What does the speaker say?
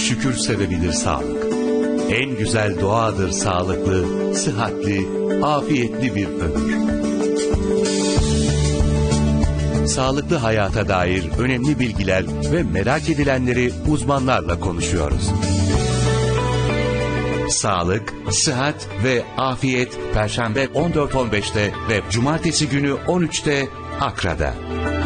şükür sebebidir sağlık. En güzel duadır sağlıklı, sıhhatli, afiyetli bir ömür. Sağlıklı hayata dair önemli bilgiler ve merak edilenleri uzmanlarla konuşuyoruz. Sağlık, sıhhat ve afiyet Perşembe 14.15'te ve Cumartesi günü 13'te Akra'da.